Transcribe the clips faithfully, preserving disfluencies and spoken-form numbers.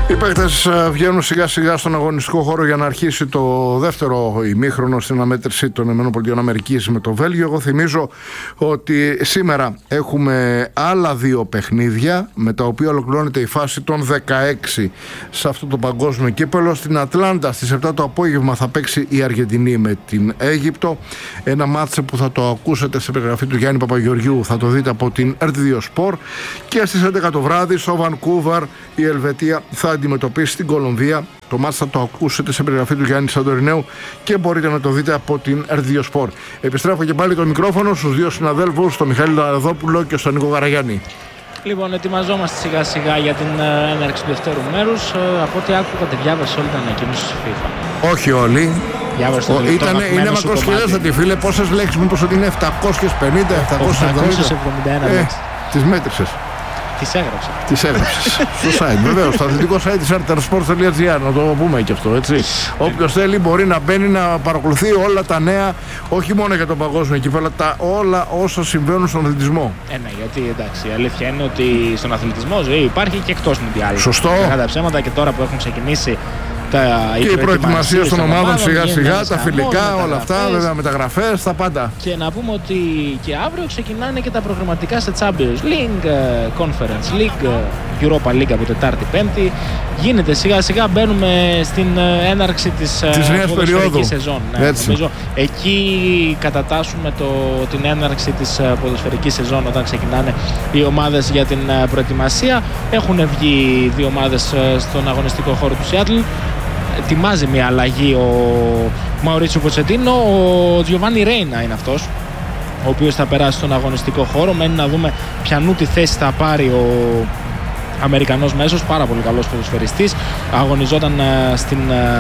Οι παίκτες βγαίνουν σιγά σιγά στον αγωνιστικό χώρο για να αρχίσει το δεύτερο ημίχρονο στην αναμέτρηση των ΗΠΑ με το Βέλγιο. Εγώ θυμίζω ότι σήμερα έχουμε άλλα δύο παιχνίδια με τα οποία ολοκληρώνεται η φάση των δεκαέξι σε αυτό το παγκόσμιο κύπελλο. Στην Ατλάντα στις επτά το απόγευμα θα παίξει η Αργεντινή με την Αίγυπτο. Ένα μάτσε που θα το ακούσετε σε περιγραφή του Γιάννη Παπαγεωργιού, θα το δείτε από την ερ τι δύο Sport. Και στις έντεκα το βράδυ στο Βανκούβαρ η Ελβετία θα αντιμετωπίσει την Κολομβία. Το μάτς θα το ακούσετε σε περιγραφή του Γιάννη Σαντορινέου και μπορείτε να το δείτε από την ερ τι δύο Sport. Επιστρέφω και πάλι το μικρόφωνο στους δύο συναδέλφους, τον Μιχάλη Λαραδόπουλο και στον Νίκο Γαραγιάννη. Λοιπόν, ετοιμαζόμαστε σιγά σιγά για την uh, έναρξη του δεύτερου μέρους. Uh, από ό,τι άκουγα, τη διάβασε όλη την ανακοίνωση της FIFA. Όχι όλοι. Διάβασε το Ήτανε, είναι μακροσκελέστατη, φίλε. Πόσες λέξεις, μήπως ότι είναι επτακόσιες πενήντα, επτακόσιες εβδομήντα ένα λέξεις. Τις μέτρησες. Τις έγραψα. Τις έγραψες. Στο site, βεβαίως. Στο αθλητικό site της artersports τελεία gr, να το πούμε και αυτό, έτσι. Όποιος θέλει μπορεί να μπαίνει να παρακολουθεί όλα τα νέα, όχι μόνο για τον παγκόσμιο κύπελλο, τα όλα όσα συμβαίνουν στον αθλητισμό. Ε, ναι, γιατί εντάξει, η αλήθεια είναι ότι στον αθλητισμό ζωή υπάρχει και εκτός Μουντιάλ. Σωστό. Κατά ψέματα και τώρα που έχουν ξεκινήσει τα, και η προετοιμασία των ομάδων σιγά σιγά, τα φιλικά, όλα αυτά, βέβαια μεταγραφές, τα πάντα. Και να πούμε ότι και αύριο ξεκινάνε και τα προγραμματικά σε Champions League, Conference League, Europa League από Τετάρτη Πέμπτη. Γίνεται σιγά σιγά, μπαίνουμε στην έναρξη της, της νέας περίοδου. Σεζόν. Ναι, νομίζω εκεί κατατάσσουμε το, την έναρξη της ποδοσφαιρικής σεζόν όταν ξεκινάνε οι ομάδες για την προετοιμασία. Έχουν βγει δύο ομάδες στον αγωνιστικό χώρο του Σιάτλ. Ετοιμάζει μια αλλαγή ο Μαουρίτσιο Ποτσετίνο. Ο Τζιοβάνι Ρέινα είναι αυτός ο οποίος θα περάσει στον αγωνιστικό χώρο. Μένει να δούμε ποιανού τη θέση θα πάρει ο Αμερικανός μέσος, πάρα πολύ καλός ποδοσφαιριστής. Αγωνιζόταν στην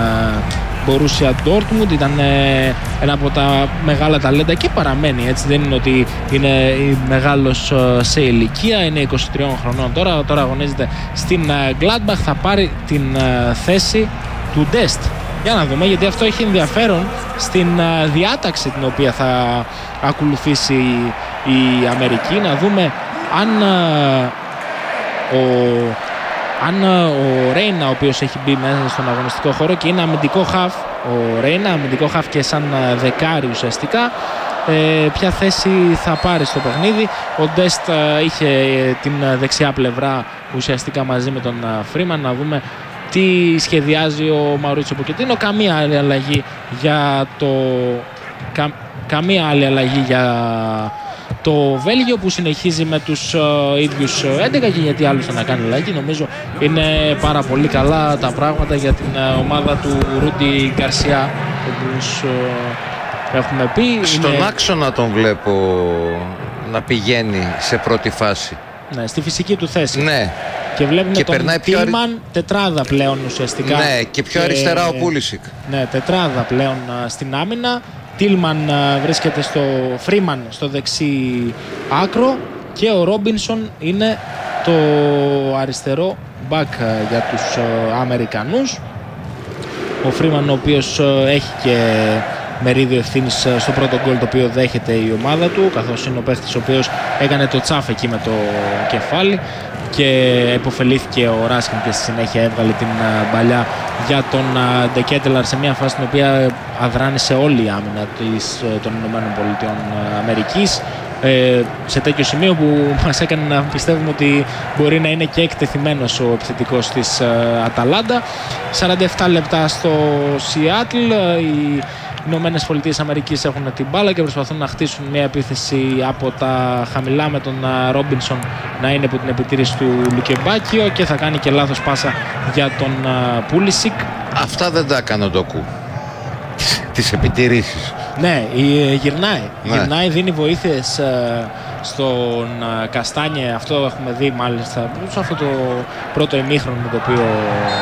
Μπορούσια Ντόρτμουντ, ήταν ένα από τα μεγάλα ταλέντα και παραμένει, έτσι, δεν είναι ότι είναι μεγάλος σε ηλικία, είναι είκοσι τριών χρονών τώρα, τώρα αγωνίζεται στην Gladbach, θα πάρει την θέση του Ντεστ. Για να δούμε, γιατί αυτό έχει ενδιαφέρον στην διάταξη την οποία θα ακολουθήσει η Αμερική, να δούμε αν ο, αν ο Ρέινα, ο οποίος έχει μπει μέσα στον αγωνιστικό χώρο και είναι αμυντικό χαφ, ο Ρέινα αμυντικό χαφ και σαν δεκάρι ουσιαστικά, ε, ποια θέση θα πάρει στο παιχνίδι. Ο Ντεστ είχε την δεξιά πλευρά ουσιαστικά μαζί με τον Φρίμαν. Να δούμε τι σχεδιάζει ο Μαουρίτσιο Ποτσετίνο. Καμία άλλη αλλαγή για το κα, καμία άλλη αλλαγή για το Βέλγιο, που συνεχίζει με τους uh, ίδιους έντεκα, και γιατί άλλους θα να κάνει αλλαγή. Νομίζω είναι πάρα πολύ καλά τα πράγματα για την uh, ομάδα του Ρούντι Γκαρσιά, όπως uh, έχουμε πει. Στον είναι... άξονα τον βλέπω να πηγαίνει σε πρώτη φάση. Ναι, στη φυσική του θέση. Ναι. Και βλέπουμε και τον Τίλμαν αρι... τετράδα πλέον ουσιαστικά. Ναι, και πιο και... αριστερά ο Πούλισικ. Ναι, τετράδα πλέον uh, στην άμυνα. Τίλμαν uh, βρίσκεται στο Φρίμαν στο δεξί άκρο και ο Ρόμπινσον είναι το αριστερό μπακ uh, για τους uh, Αμερικανούς. Ο Φρίμαν, ο οποίος uh, έχει και μερίδιο ευθύνης uh, στο πρώτο γκολ το οποίο δέχεται η ομάδα του, καθώς είναι ο παίχτης ο οποίος έκανε το τσάφ εκεί με το κεφάλι και επωφελήθηκε ο Ράσκιν και στη συνέχεια έβγαλε την uh, παλιά για τον uh, Ντεκέτελαρ σε μια φάση στην οποία αδράνησε όλη η άμυνα της, uh, των Ηνωμένων Πολιτειών uh, Αμερικής, ε, σε τέτοιο σημείο που μας έκανε να πιστεύουμε ότι μπορεί να είναι και εκτεθειμένος ο επιθετικός της uh, Αταλάντα. σαράντα επτά λεπτά στο Σιάτλ, uh, οι Ηνωμένες Πολιτείες Αμερικής έχουν την μπάλα και προσπαθούν να χτίσουν μια επίθεση από τα χαμηλά με τον Ρόμπινσον να είναι από την επιτήρηση του Λουκεμπάκιο και θα κάνει και λάθος πάσα για τον Πούλισικ. Αυτά δεν τα έκανε ο Ντοκού. Τις επιτηρήσεις. Ναι, γυρνάει. Ναι. Γυρνάει, δίνει βοήθειες στον Καστάνιε. Αυτό έχουμε δει μάλιστα σε αυτό το πρώτο ημίχρονο με το οποίο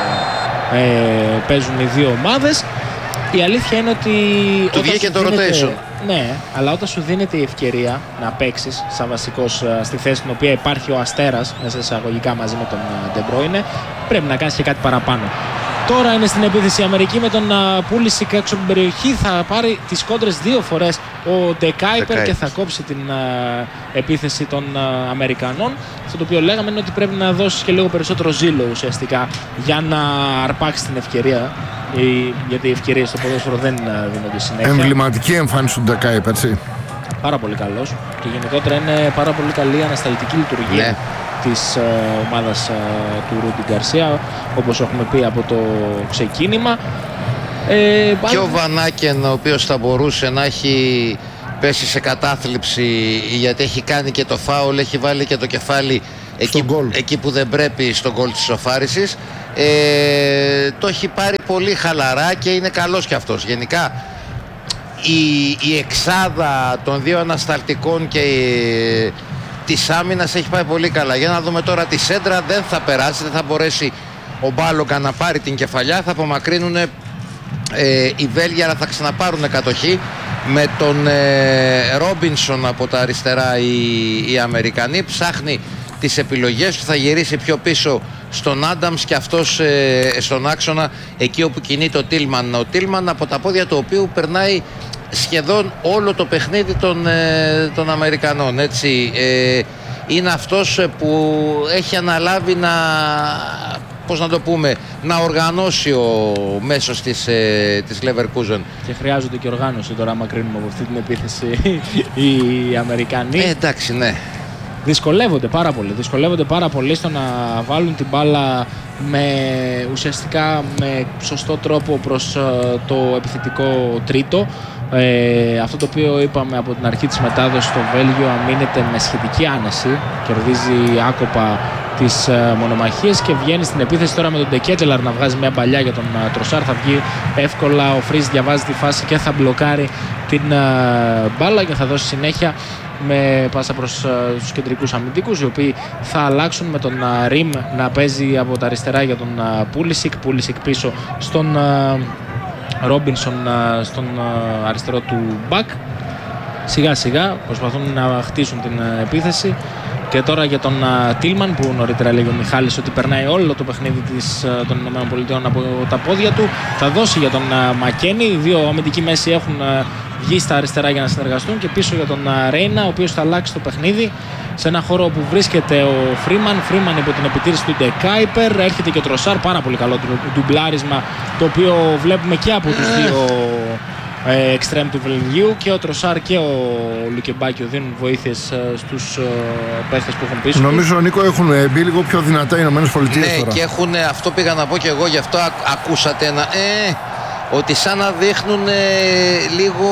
ε, παίζουν οι δύο ομάδες. Η αλήθεια είναι ότι του βγήκε το rotation. Ναι, αλλά όταν σου δίνεται η ευκαιρία να παίξεις σαν βασικός στη θέση στην οποία υπάρχει ο Αστέρας μέσα εισαγωγικά μαζί με τον De Bruyne, πρέπει να κάνεις και κάτι παραπάνω. Τώρα είναι στην επίθεση η Αμερική με τον Πούλισικ έξω από την περιοχή. Θα πάρει τις κόντρες δύο φορές ο Ντεκάιπερ και θα κόψει την uh, επίθεση των uh, Αμερικανών. Αυτό το οποίο λέγαμε είναι ότι πρέπει να δώσει και λίγο περισσότερο ζήλο ουσιαστικά για να αρπάξει την ευκαιρία. Η, γιατί οι ευκαιρίες στο ποδόσφαιρο δεν uh, δίνονται συνέχεια. Εμβληματική εμφάνιση του Ντεκάιπερ, έτσι. Πάρα πολύ καλός και γενικότερα είναι πάρα πολύ καλή ανασταλτική λειτουργία. Ναι. Της uh, ομάδας uh, του Ρούντι Γκαρσία, όπως έχουμε πει από το ξεκίνημα. Ε, και ο Βανάκεν, ο οποίος θα μπορούσε να έχει πέσει σε κατάθλιψη γιατί έχει κάνει και το φάουλ, έχει βάλει και το κεφάλι εκεί, εκεί που δεν πρέπει στον γκολ της ισοφάρισης. Ε, το έχει πάρει πολύ χαλαρά και είναι καλός κι αυτός. Γενικά η, η εξάδα των δύο ανασταλτικών και η, της άμυνας έχει πάει πολύ καλά. Για να δούμε τώρα τη σέντρα, δεν θα περάσει, δεν θα μπορέσει ο Μπάλογκα να πάρει την κεφαλιά. Θα απομακρύνουν ε, οι Βέλγοι, αλλά θα ξαναπάρουν κατοχή με τον ε, Ρόμπινσον από τα αριστερά. οι, οι Αμερικανοί. Ψάχνει τις επιλογές του, θα γυρίσει πιο πίσω στον Άνταμς και αυτός ε, στον άξονα εκεί όπου κινείται ο Τίλμαν. Ο Τίλμαν από τα πόδια του οποίου περνάει σχεδόν όλο το παιχνίδι των, ε, των Αμερικανών, έτσι. Ε, είναι αυτός που έχει αναλάβει να, πώς να το πούμε, να οργανώσει ο μέσος της, ε, της Leverkusen. Και χρειάζονται και οργάνωση τώρα, άμα κρίνουμε από αυτή την επίθεση οι Αμερικανοί. Ε, εντάξει, ναι. Δυσκολεύονται πάρα πολύ, δυσκολεύονται πάρα πολύ στο να βάλουν την μπάλα με, ουσιαστικά με σωστό τρόπο προς uh, το επιθετικό τρίτο. Ε, αυτό το οποίο είπαμε από την αρχή της μετάδοσης, το Βέλγιο αμήνεται με σχετική άνεση, κερδίζει άκοπα τις uh, μονομαχίες και βγαίνει στην επίθεση τώρα με τον Ντεκέτελαρ να βγάζει μια παλιά για τον uh, Τροσάρ. Θα βγει εύκολα, ο Φρις διαβάζει τη φάση και θα μπλοκάρει την uh, μπάλα και θα δώσει συνέχεια με πάσα προς uh, τους κεντρικούς αμυντικούς, οι οποίοι θα αλλάξουν με τον uh, Ριμ να παίζει από τα αριστερά για τον uh, Πούλισικ. Πούλισικ πίσω στον uh, Ρόμπινσον uh, στον uh, αριστερό του μπακ. Σιγά σιγά προσπαθούν να χτίσουν την uh, επίθεση. Και τώρα για τον uh, Τίλμαν, που νωρίτερα έλεγε ο Μιχάλης ότι περνάει όλο το παιχνίδι της, uh, των ΗΠΑ από τα πόδια του, θα δώσει για τον uh, Μακένι. Οι δύο αμυντικοί μέση έχουν uh, βγει στα αριστερά για να συνεργαστούν και πίσω για τον uh, Ρέινα, ο οποίος θα αλλάξει το παιχνίδι σε ένα χώρο που βρίσκεται ο Φρίμαν. Φρίμαν υπό την επιτήρηση του Ντεκάιπερ. Έρχεται και ο Τροσάρ, πάρα πολύ καλό ντουμπλάρισμα, το οποίο βλέπουμε και από τους δύο εξτρέμ του Βελγίου. Και ο Τροσάρ και ο Λουκεμπάκιο δίνουν βοήθειες στους παίχτες που έχουν πίσω. Νομίζω, Νίκο, έχουν μπει λίγο πιο δυνατά οι Ηνωμένες Πολιτείες. Ναι, τώρα. Και έχουν, αυτό πήγα να πω και εγώ, γι' αυτό ακούσατε ένα ε, ότι σαν να δείχνουν ε, λίγο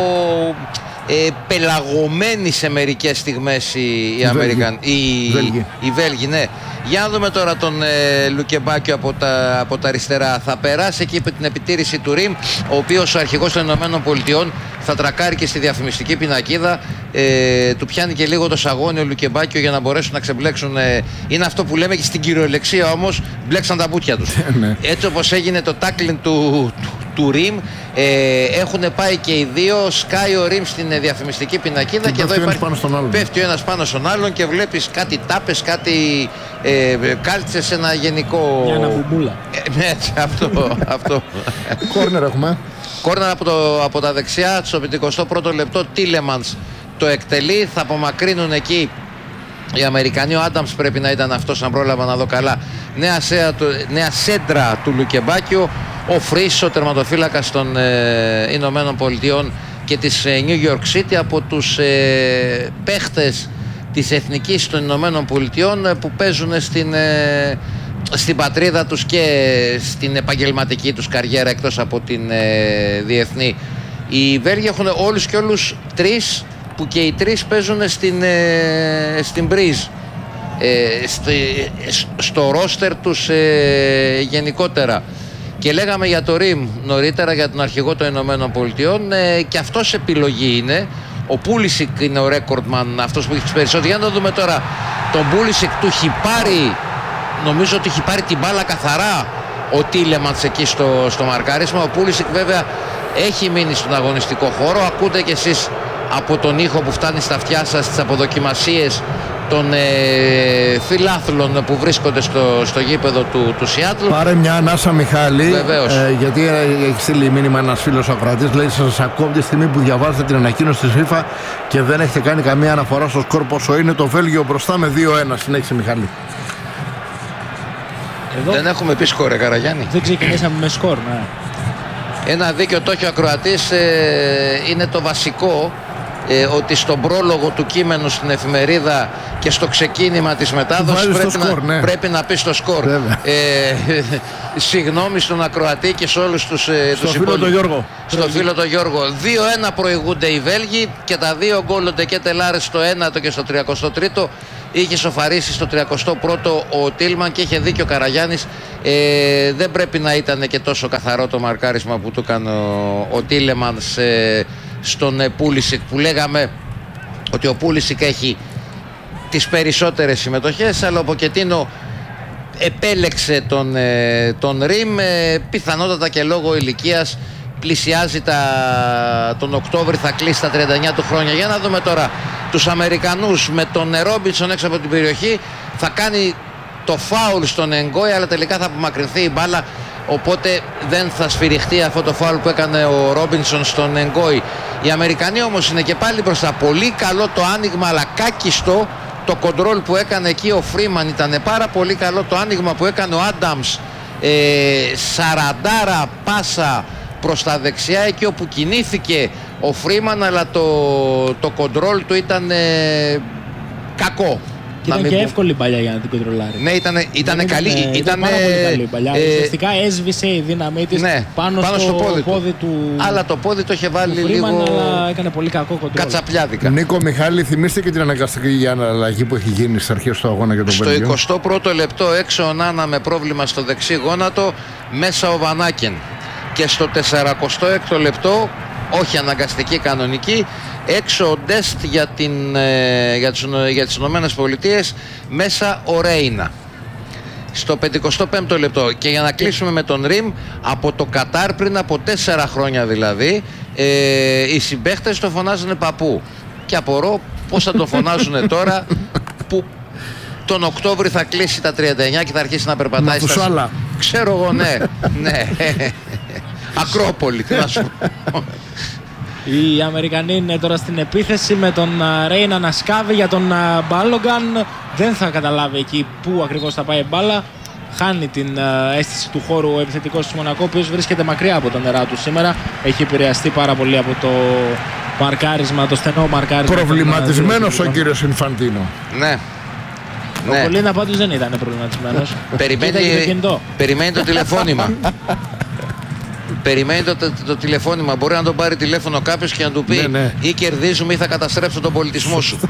ε, πελαγωμένοι σε μερικές στιγμές οι, οι Αμερικανοί, οι, Βέλγοι. οι Βέλγοι, ναι. Για να δούμε τώρα τον ε, Λουκεμπάκιο από τα, από τα αριστερά. Θα περάσει εκεί με την επιτήρηση του Ριμ, ο οποίος ο αρχηγός των Ηνωμένων Πολιτειών θα τρακάρει και στη διαφημιστική πινακίδα. Ε, του πιάνει και λίγο το σαγόνι ο Λουκεμπάκιο για να μπορέσουν να ξεμπλέξουν. Ε, είναι αυτό που λέμε και στην κυριολεξία, όμως μπλέξαν τα μπουτια τους. Έτσι όπως έγινε το τάκλιν του, του, του Ριμ, ε, έχουν πάει και οι δύο. Σκάει ο Ριμ στην ε, διαφημιστική πινακίδα και, και εδώ υπάρχει, πέφτει ο ένας πάνω στον άλλον και βλέπεις κάτι τάπες, κάτι ε, κάλτσες σε ένα γενικό. Μια αναβουμπούλα. Ε, έτσι, αυτό. αυτό. Κόρνερ έχουμε. Κόρνερ από, το, από τα δεξιά, στο πενηκοστό πρώτο λεπτό, Τίλεμανς το εκτελεί. Θα απομακρύνουν εκεί οι Αμερικανοί. Ο Άνταμς πρέπει να ήταν αυτός, αν πρόλαβα να δω καλά. Νέα, σέα, νέα σέντρα του Λουκεμπάκιο. Ο Φρις, ο τερματοφύλακας των ε, Ηνωμένων Πολιτειών και της ε, New York City, από τους ε, παίχτες της Εθνικής των Ηνωμένων Πολιτειών ε, που παίζουν στην, ε, στην πατρίδα τους και στην επαγγελματική τους καριέρα εκτός από την ε, διεθνή. Οι Βέλγοι έχουν όλους και όλους τρεις, που και οι τρεις παίζουν στην, ε, στην Μπρίζ. Ε, στη, στο ρόστερ τους ε, γενικότερα. Και λέγαμε για το Ριμ νωρίτερα, για τον αρχηγό των Ηνωμένων Πολιτειών, ε, και αυτός επιλογή είναι. Ο Πούλισικ είναι ο ρέκορντμαν, αυτός που έχει τους περισσότερους. Για να το δούμε τώρα. Τον Πούλισικ του έχει πάρει, νομίζω ότι έχει πάρει την μπάλα καθαρά ο Τίλεμαντς εκεί στο, στο μαρκάρισμα. Ο Πούλισικ βέβαια έχει μείνει στον αγωνιστικό χώρο. Ακούτε κι εσείς από τον ήχο που φτάνει στα αυτιά σας τις αποδοκιμασίες των ε, φιλάθλων που βρίσκονται στο, στο γήπεδο του, του Σιάτλ. Πάρε μια ανάσα, Μιχάλη. Βεβαίως. Ε, γιατί ε, έχει στείλει μήνυμα ένας φίλος ακροατής. Λέει: σας ακούω από τη στιγμή που διαβάζετε την ανακοίνωση της FIFA και δεν έχετε κάνει καμία αναφορά στο σκορ πόσο είναι το Βέλγιο μπροστά με δύο ένα. Συνέχισε, Μιχάλη. Εδώ δεν έχουμε πει σκορ, Καραγιάννη. Δεν ξεκινήσαμε με σκορ, ναι. Ένα δίκιο το έχει ο ακροατής, ε, είναι το βασικό, ε, ότι στον πρόλογο του κείμενου στην εφημερίδα και στο ξεκίνημα της μετάδοσης πρέπει, σκορ, να, ναι. πρέπει να πει στο σκορ. Ε, συγγνώμη στον ακροατή και σε όλους τους, ε, στο τους φίλο υπόλοιπους. Το Γιώργο. Στο φίλο το Γιώργο. δύο ένα προηγούνται οι Βέλγοι και τα δύο γκολ ο Ντεκέτελαρ στο ένατο και στο τριάντα τρίτο. Είχε σοφαρίσει στο τριάντα πρώτο ο Τίλμαν και είχε δίκιο ο Καραγιάννης. Ε, δεν πρέπει να ήταν και τόσο καθαρό το μαρκάρισμα που του έκανε ο, ο Τίλεμανς ε, στον ε, Πούλισικ, που λέγαμε ότι ο Πούλισικ έχει τις περισσότερες συμμετοχές, αλλά ο Ποκετίνο επέλεξε τον, ε, τον Ριμ, ε, πιθανότατα και λόγω ηλικίας. Πλησιάζει τα... τον Οκτώβρη, θα κλείσει τα τριάντα εννιά του χρόνια. Για να δούμε τώρα τους Αμερικανούς με τον Ρόμπινσον έξω από την περιοχή. Θα κάνει το φάουλ στον Εγκόι, αλλά τελικά θα απομακρυνθεί η μπάλα, οπότε δεν θα σφυριχτεί αυτό το φάουλ που έκανε ο Ρόμπινσον στον Εγκόι. Οι Αμερικανοί όμως είναι και πάλι μπροστά. Πολύ καλό το άνοιγμα, αλλά κάκιστο το κοντρόλ που έκανε εκεί ο Φρίμαν. Ήταν πάρα πολύ καλό το άνοιγμα που έκανε ο Άνταμς. ε, Σαραντάρα πάσα προς τα δεξιά, εκεί όπου κινήθηκε ο Φρίμαν, αλλά το, το κοντρόλ του ήταν ε, κακό. Και ήταν και πω... εύκολη παλιά για να την κοντρολάρει. Ναι, ήταν, ήταν καλή. Ήταν, ήταν πάρα πολύ καλή παλιά. Ε, Ουσιαστικά έσβησε η δύναμή της, ναι, πάνω, πάνω στο, στο πόδι, πόδι του. του. Αλλά το πόδι το είχε βάλει του λίγο. Αλλά έκανε πολύ κακό κοντρόλ. Κατσαπλιάδικα. Νίκο, Μιχάλη, θυμίστε και την αναγκαστική αλλαγή που έχει γίνει στις αρχές του αγώνα για τον Βέλγιο. Στο εικοστό πρώτο λεπτό έξω ο Νάνα με πρόβλημα στο δεξί γόνατο, μέσα ο Βανάκεν. Και στο σαράντα έκτο λεπτό, όχι αναγκαστική, κανονική, έξω ο Ντεστ για, την, ε, για, τις, για τις Ηνωμένες Πολιτείες, μέσα ο Ρέινα. Στο πενηκοστό πέμπτο λεπτό, και για να κλείσουμε με τον Ριμ, από το Κατάρ πριν από τέσσερα χρόνια δηλαδή, ε, οι συμπαίχτες το φωνάζανε παππού. Και απορώ πώς θα το φωνάζουν τώρα που τον Οκτώβρη θα κλείσει τα τριάντα εννιά και θα αρχίσει να περπατάει στα... Ξέρω εγώ, ναι, ναι. Ακρόπολη, τι να σου πω. Οι Αμερικανοί είναι τώρα στην επίθεση με τον Ρέινα να σκάβει για τον Μπάλογκαν. Δεν θα καταλάβει εκεί πού ακριβώς θα πάει η μπάλα. Χάνει την αίσθηση του χώρου ο επιθετικός του Μονακό, ο οποίος βρίσκεται μακριά από τα νερά του σήμερα. Έχει επηρεαστεί πάρα πολύ από το μαρκάρισμα, το στενό μαρκάρισμα. Προβληματισμένος ο κύριος Ινφαντίνο. Ναι. Ο ναι. Κολίνα πάντως δεν ήταν προβληματισμένος. Περιμένει, το, περιμένει το τηλεφώνημα. Περιμένει το, το, το τηλεφώνημα. Μπορεί να τον πάρει τηλέφωνο κάποιος και να του πει ναι, ναι. ή κερδίζουμε ή θα καταστρέψω τον πολιτισμό σου.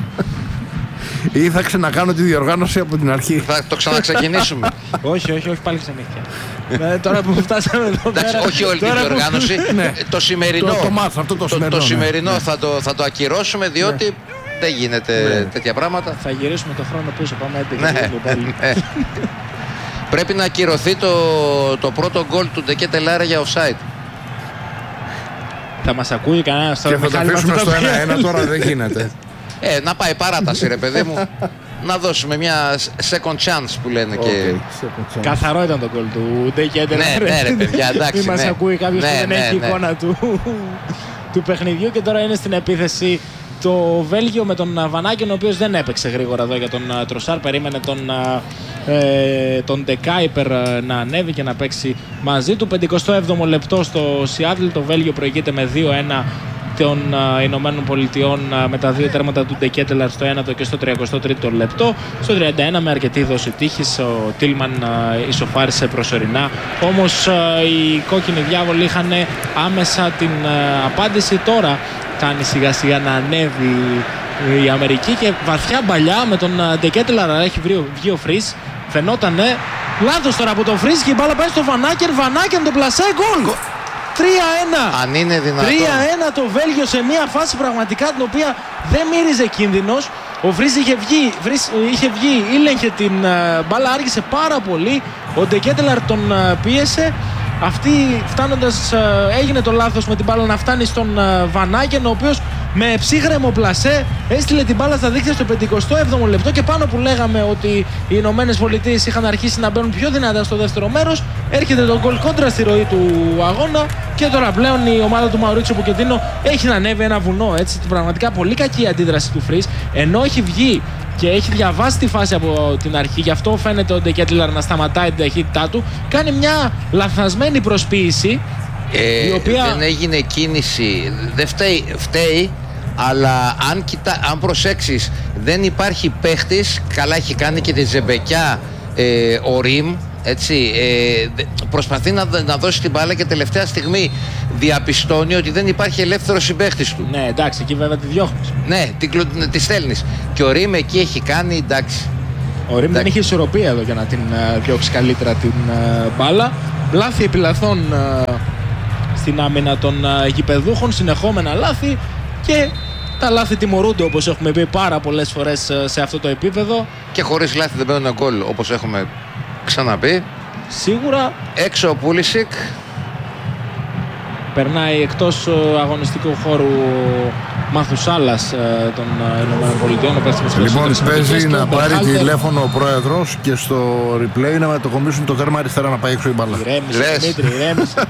Ή θα ξανακάνω τη διοργάνωση από την αρχή. Θα το ξαναξεκινήσουμε. όχι, όχι, όχι, πάλι συνέχεια. ε, τώρα που φτάσαμε εδώ πέρα. Εντάξει, όχι όλη τη διοργάνωση. Που... ναι. Το σημερινό, το, το, μάθ, αυτό το, το, σημερινό, το σημερινό ναι. θα, το, θα το ακυρώσουμε, διότι ναι. δεν γίνεται ναι. τέτοια πράγματα. Θα γυρίσουμε το χρόνο πίσω, πάμε έντεκα. Ναι. ναι. Πρέπει να ακυρωθεί το, το πρώτο γκολ του Ντεκέτελαρ για offside. Θα μας ακούει κανένας τώρα? Και θα τα αφήσουμε στο ένα ένα τώρα, δεν γίνεται. Ε, να πάει παράταση ρε παιδί μου. Να δώσουμε μια second chance που λένε okay, και... Καθαρό ήταν το γκολ του Ντεκέτελαρ. Ναι, ναι ρε παιδιά, εντάξει. Μην μας ναι. ακούει κάποιος ναι, που δεν ναι, έχει ναι. εικόνα του, του παιχνιδιού. Και τώρα είναι στην επίθεση το Βέλγιο με τον Βανάκεν, ο οποίος δεν έπαιξε γρήγορα εδώ για τον Τροσάρ. Περίμενε τον, ε, τον Ντεκάιπερ να ανέβει και να παίξει μαζί του. πενηκοστό έβδομο λεπτό στο Σιάτλ. Το Βέλγιο προηγείται με δύο ένα των uh, Ηνωμένων Πολιτειών uh, με τα δύο τέρματα του Ντεκέτελαρ στο ένατο και στο τριάντα τρίτο λεπτό. Στο τριάντα ένα με αρκετή δόση τύχης ο Τίλμαν uh, ισοφάρισε προσωρινά. Όμως uh, οι κόκκινοι διάβολοι είχαν άμεσα την uh, απάντηση. Τώρα κάνει σιγά σιγά να ανέβει η Αμερική και βαθιά μπαλιά με τον Ντεκέτελαρ. Έχει βγει ο Φρις. Φαινότανε λάθος τώρα από τον Φρις και η μπάλα πάει στο Βανάκεν. Βανάκεν το πλασέ, γκολ! τρία ένα. Αν είναι δυνατόν. τρία ένα το Βέλγιο σε μια φάση πραγματικά την οποία δεν μύριζε κίνδυνος. Ο Φρις είχε βγει, Φρις, είχε βγει, ήλεγχε την uh, μπάλα, άργησε πάρα πολύ. Ο Ντεκέτελαρ τον uh, πίεσε. Αυτή φτάνοντας uh, έγινε το λάθος με την μπάλα να φτάνει στον uh, Βανάκεν, ο οποίος με ψύχρεμο πλασέ έστειλε την μπάλα στα δίκτυα στο πενηκοστό έβδομο λεπτό και πάνω που λέγαμε ότι οι Ηνωμένες Πολιτείες είχαν αρχίσει να μπαίνουν πιο δυνατά στο δεύτερο μέρος, έρχεται το γκολ κόντρα στη ροή του αγώνα και τώρα πλέον η ομάδα του Μαουρίτσιο Ποκετίνο έχει να ανέβει ένα βουνό. Έτσι, πραγματικά πολύ κακή η αντίδραση του Φρις, ενώ έχει βγει και έχει διαβάσει τη φάση από την αρχή, γι' αυτό φαίνεται ο Ντεκέτλαρ να σταματάει την ταχύτητά του. Κάνει μια λαθασμένη προσποίηση. Ε, η οποία... Δεν έγινε κίνηση, δεν φταίει, φταίει αλλά αν, κοιτά, αν προσέξεις δεν υπάρχει παίχτης, καλά έχει κάνει και τη ζεμπεκιά ε, ο Ριμ, έτσι, ε, προσπαθεί να, να δώσει την μπάλα και τελευταία στιγμή διαπιστώνει ότι δεν υπάρχει ελεύθερος συμπαίχτης του. Ναι, εντάξει, εκεί βέβαια τη διώχνεις. Ναι, τη, τη στέλνεις και ο Ριμ εκεί έχει κάνει, εντάξει. Ο Ριμ δεν είχε ισορροπία εδώ για να την uh, διώξει καλύτερα την uh, μπάλα. Λάθη επιλαθών uh, στην άμυνα των uh, γηπεδούχων, συνεχόμενα λάθη και τα λάθη τιμωρούνται, όπως έχουμε πει πάρα πολλές φορές uh, σε αυτό το επίπεδο. Και χωρίς λάθη δεν παίρνουν γκολ, όπως έχουμε ξαναπεί. Σίγουρα. Έξω ο Πούλισικ. Περνάει εκτός uh, αγωνιστικού χώρου Μαθουσάλας uh, των uh, ΗΠΑ. Λοιπόν, παίζει να πάρει τηλέφωνο ο πρόεδρος και στο replay να μετακομίσουν το τέρμα αριστερά να πάει έξω η μπάλα. Ηρέμησε, Δημήτρη, ηρέμησε.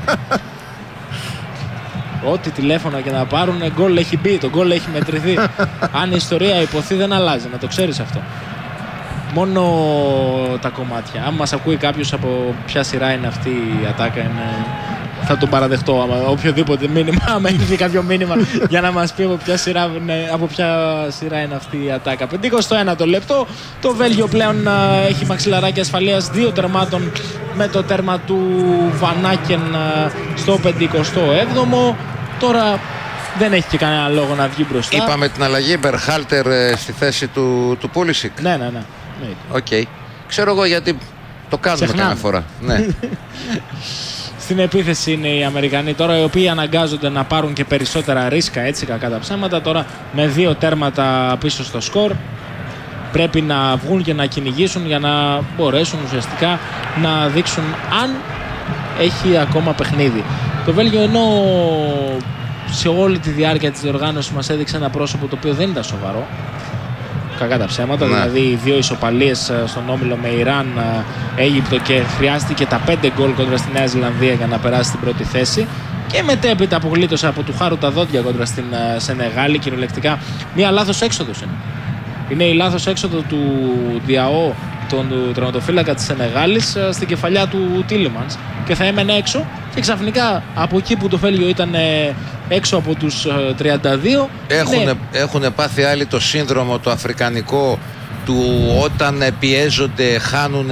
Ό,τι τηλέφωνα και να πάρουν, γκολ έχει μπει, το γκολ έχει μετρηθεί. Αν η ιστορία υποθεί δεν αλλάζει, να το ξέρεις αυτό. Μόνο τα κομμάτια. Αν μας ακούει κάποιος από ποια σειρά είναι αυτή η ατάκα, είναι... θα τον παραδεχτώ. Άμα, οποιοδήποτε μήνυμα, άμα έχει κάποιο μήνυμα για να μας πει από ποια σειρά είναι, από ποια σειρά είναι αυτή η ατάκα. πενηκοστό ένατο λεπτό. Το Βέλγιο πλέον α, έχει μαξιλαράκι ασφαλείας δύο τερμάτων με το τέρμα του Βανάκεν α, στο πενηκοστό έβδομο. Τώρα δεν έχει και κανένα λόγο να βγει μπροστά. Είπαμε την αλλαγή Μπερχάλτερ ε, στη θέση του, του Πούλισικ. Ναι, ναι, ναι. Οκ. Okay. Ξέρω εγώ γιατί το κάνουμε καμιά φορά. Ναι. Στην επίθεση είναι οι Αμερικανοί τώρα, οι οποίοι αναγκάζονται να πάρουν και περισσότερα ρίσκα, έτσι κακά τα ψέματα. Τώρα με δύο τέρματα πίσω στο σκορ πρέπει να βγουν και να κυνηγήσουν για να μπορέσουν ουσιαστικά να δείξουν αν έχει ακόμα παιχνίδι. Το Βέλγιο, ενώ σε όλη τη διάρκεια της διοργάνωσης μας έδειξε ένα πρόσωπο το οποίο δεν ήταν σοβαρό, κακά τα ψέματα, ναι. Δηλαδή δύο ισοπαλίες στον όμιλο με Ιράν, Αίγυπτο και χρειάστηκε τα πέντε γκολ κόντρα στη Νέα Ζηλανδία για να περάσει στην πρώτη θέση και μετέπειτα απογλίτωσε από του Χάρου τα δόντια κόντρα στην Σενεγάλη. Κυριολεκτικά μία λάθος έξοδος είναι. Είναι η λάθος έξοδο του Διαό, τον τερματοφύλακα της Σενεγάλης, στην κεφαλιά του Τίλεμανς και θα έμενε έξω και ξαφνικά από εκεί που το Βέλγιο ήταν έξω από τους τριάντα δύο έχουν, ναι. έχουν πάθει άλλοι το σύνδρομο το αφρικανικό του όταν πιέζονται χάνουν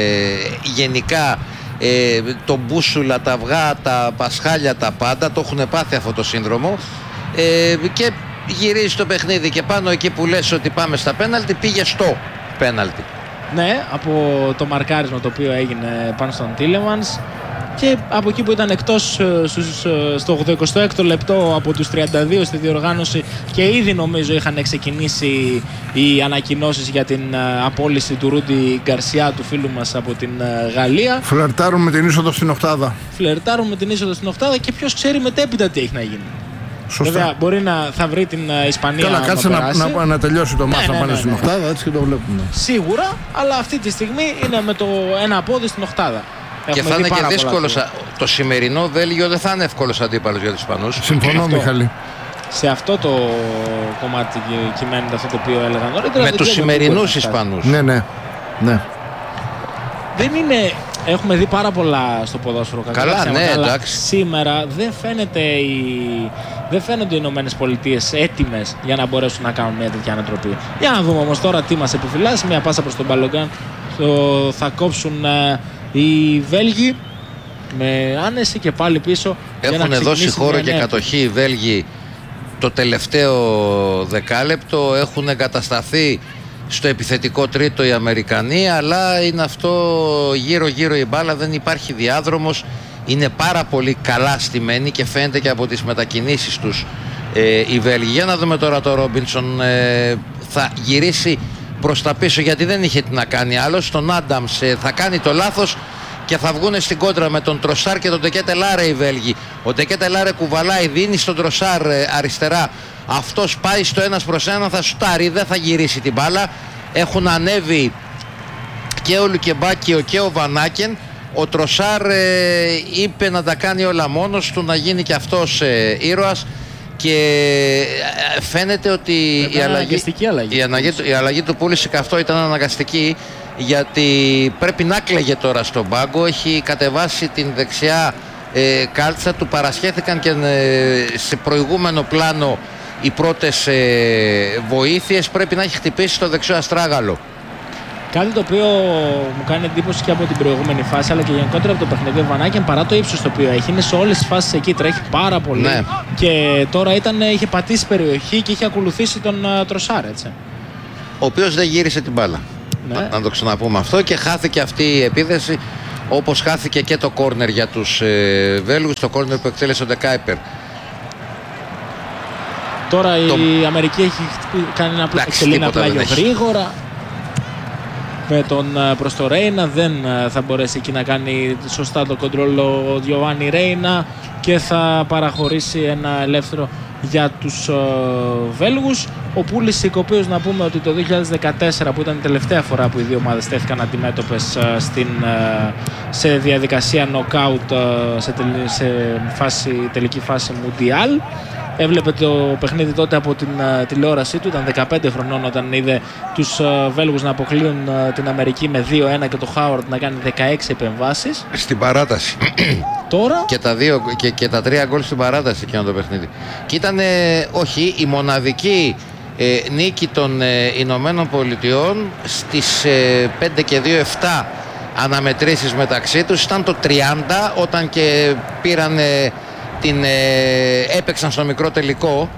γενικά ε, το μπούσουλα, τα αυγά, τα πασχάλια, τα πάντα το έχουν πάθει αυτό το σύνδρομο ε, και γυρίζει το παιχνίδι και πάνω εκεί που λες ότι πάμε στα πέναλτι πήγε στο πέναλτι. Ναι, από το μαρκάρισμα το οποίο έγινε πάνω στον Τίλεμανς και από εκεί που ήταν εκτός στο ογδοηκοστό έκτο λεπτό από τους τριάντα δύο στη διοργάνωση και ήδη νομίζω είχαν ξεκινήσει οι ανακοινώσεις για την απόλυση του Ρούντι Γκαρσιά, του φίλου μας από την Γαλλία. Φλερτάρουν με την είσοδο στην οκτάδα. Φλερτάρουν με την είσοδο στην οκτάδα και ποιος ξέρει μετέπειτα τι έχει να γίνει. Σωστά. Βέβαια μπορεί να θα βρει την Ισπανία. Καλά, κάτσε να, να, να τελειώσει το μάτς, ναι, να ναι, πάνε ναι, στην ναι. οκτάδα, έτσι και το βλέπουμε. Σίγουρα, αλλά αυτή τη στιγμή είναι με το ένα πόδι στην οκτάδα. Και Έχουμε θα είναι και δύσκολο. Το σημερινό Βέλγιο δεν θα είναι εύκολος αντίπαλος για τους Ισπανούς. Συμφωνώ, αυτό, Μιχαλή. Σε αυτό το κομμάτι κυμαίνεται αυτό το οποίο έλεγα νωρίτερα. Με τους σημερινούς Ισπανούς. Ναι, ναι, ναι. Δεν είναι. Έχουμε δει πάρα πολλά στο ποδόσφαιρο. Καλά, ναι, εντάξει. Σήμερα δεν, φαίνεται η... δεν φαίνονται οι Ηνωμένες Πολιτείες έτοιμες για να μπορέσουν να κάνουν μια τέτοια ανατροπή. Για να δούμε όμως τώρα τι μας επιφυλάσσει. Μια πάσα προς τον Μπαλογκάν. Το... Θα κόψουν uh, οι Βέλγοι με άνεση και πάλι πίσω. Έχουν δώσει χώρο και κατοχή οι Βέλγοι το τελευταίο δεκάλεπτο. Έχουν εγκατασταθεί στο επιθετικό τρίτο οι Αμερικανοί, αλλά είναι αυτό γύρω γύρω η μπάλα, δεν υπάρχει διάδρομος, είναι πάρα πολύ καλά στημένοι και φαίνεται και από τις μετακινήσεις τους ε, οι Βέλγοι. Για να δούμε τώρα το Ρόμπινσον, ε, θα γυρίσει προς τα πίσω γιατί δεν είχε τι να κάνει άλλο. Στον Άνταμς ε, θα κάνει το λάθος και θα βγουν στην κόντρα με τον Τροσάρ και τον Ντεκέτελάρε οι Βέλγοι. Ο Ντεκέτελάρε κουβαλάει, δίνει στον Τροσάρ αριστερά. Αυτός πάει στο ένας προς ένα, θα σουτάρει, δεν θα γυρίσει την μπάλα. Έχουν ανέβει και ο Λουκεμπάκιο και ο Βανάκεν. Ο Τροσάρ ε, είπε να τα κάνει όλα μόνος του, να γίνει και αυτός ε, ήρωας. Και φαίνεται ότι η αλλαγή, αλλαγή. Η, αλλαγή, η αλλαγή του Πούλησικ αυτό ήταν αναγκαστική, γιατί πρέπει να κλαίγε τώρα στον πάγκο. Έχει κατεβάσει την δεξιά ε, κάλτσα του, παρασχέθηκαν και ε, σε προηγούμενο πλάνο οι πρώτες ε, βοήθειες. Πρέπει να έχει χτυπήσει στο δεξιό αστράγαλο. Κάτι το οποίο μου κάνει εντύπωση και από την προηγούμενη φάση, αλλά και γενικότερα από το παιχνίδι. Ο Βανάκεν, παρά το ύψος το οποίο έχει, είναι σε όλες τις φάσεις εκεί, τρέχει πάρα πολύ. Ναι. Και τώρα ήταν, είχε πατήσει περιοχή και είχε ακολουθήσει τον uh, Τροσάρ, έτσι. Ο οποίος δεν γύρισε την μπάλα. Ναι. Να, να το ξαναπούμε αυτό, και χάθηκε αυτή η επίθεση, όπως χάθηκε και το κόρνερ για τους ε, Βέλγους, το κόρνερ που εκτέλεσε ο Ντεκάιπερ. Τώρα το... η Αμερική έχει κάνει ένα πλάγιο πλάγιο γρήγορα. Με τον προς το Ρέινα δεν θα μπορέσει εκεί να κάνει σωστά το κοντρόλ ο Γιωβάνι Ρέινα και θα παραχωρήσει ένα ελεύθερο για τους uh, Βέλγους. Ο Πούλησικ, ο οποίος να πούμε ότι το δύο χιλιάδες δεκατέσσερα, που ήταν η τελευταία φορά που οι δύο ομάδες τέθηκαν αντιμέτωπες uh, στην, uh, σε διαδικασία knockout uh, σε, τελ, σε φάση, τελική φάση Μουντιάλ, έβλεπε το παιχνίδι τότε από την uh, τηλεόρασή του. Ήταν δεκαπέντε χρονών όταν είδε τους uh, Βέλγους να αποκλείουν uh, την Αμερική με δύο ένα και το Χάουαρντ να κάνει δεκαέξι επεμβάσεις. Στην παράταση. Τώρα... Και τα, δύο, και, και τα τρία γκολ στην παράταση εκείνο το παιχνίδι. Και ήταν, ε, όχι, η μοναδική ε, νίκη των ε, Ηνωμένων Πολιτειών στις ε, πέντε και δύο επτά αναμετρήσεις μεταξύ τους. Ήταν το τριάντα όταν και πήραν... Ε, την ε, έπαιξαν στο μικρό τελικό